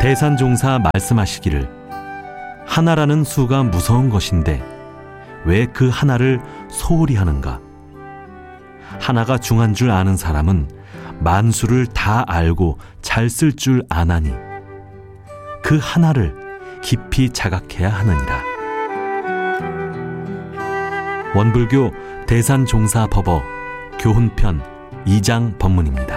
대산종사 말씀하시기를 하나라는 수가 무서운 것인데 왜 그 하나를 소홀히 하는가? 하나가 중한 줄 아는 사람은 만수를 다 알고 잘 쓸 줄 아나니 그 하나를 깊이 자각해야 하느니라. 원불교 대산종사법어 교훈편 2장 법문입니다.